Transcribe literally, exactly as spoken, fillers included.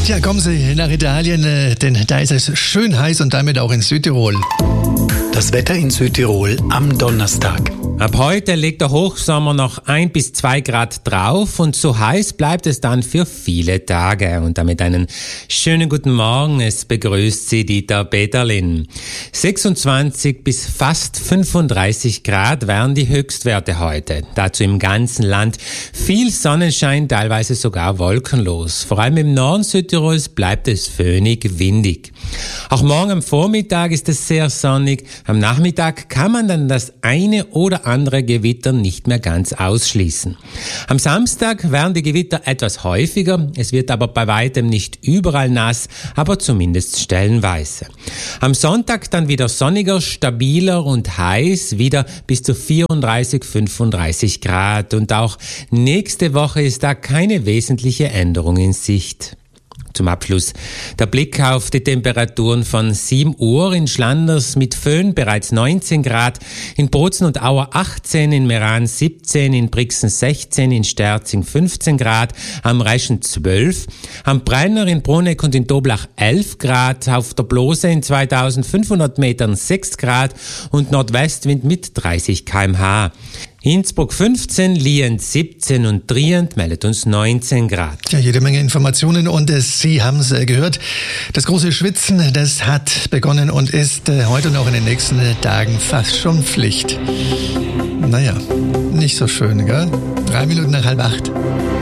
Tja, kommen Sie nach Italien, äh, denn da ist es schön heiß und damit auch in Südtirol. Das Wetter in Südtirol am Donnerstag. Ab heute legt der Hochsommer noch ein bis zwei Grad drauf und so heiß bleibt es dann für viele Tage. Und damit einen schönen guten Morgen. Es begrüßt Sie Dieter Peterlin. sechsundzwanzig bis fast fünfunddreißig Grad wären die Höchstwerte heute. Dazu im ganzen Land viel Sonnenschein, teilweise sogar wolkenlos. Vor allem im Norden Südtirols bleibt es föhnig, windig. Auch morgen am Vormittag ist es sehr sonnig. Am Nachmittag kann man dann das eine oder andere Gewitter nicht mehr ganz ausschließen. Am Samstag werden die Gewitter etwas häufiger. Es wird aber bei weitem nicht überall nass, aber zumindest stellenweise. Am Sonntag dann wieder sonniger, stabiler und heiß, wieder bis zu vierunddreißig, fünfunddreißig Grad. Und auch nächste Woche ist da keine wesentliche Änderung in Sicht. Zum Abschluss der Blick auf die Temperaturen von sieben Uhr in Schlanders mit Föhn bereits neunzehn Grad, in Bozen und Auer achtzehn, in Meran siebzehn, in Brixen sechzehn, in Sterzing fünfzehn Grad, am Reischen zwölf, am Brenner in Bruneck und in Doblach elf Grad, auf der Blose in zweitausendfünfhundert Metern sechs Grad und Nordwestwind mit dreißig Kilometer pro Stunde. Innsbruck fünfzehn, Lienz siebzehn und Trient meldet uns neunzehn Grad. Ja, jede Menge Informationen und äh, Sie haben es äh, gehört. Das große Schwitzen, das hat begonnen und ist äh, heute und auch in den nächsten äh, Tagen fast schon Pflicht. Naja, nicht so schön, gell? Drei Minuten nach halb acht.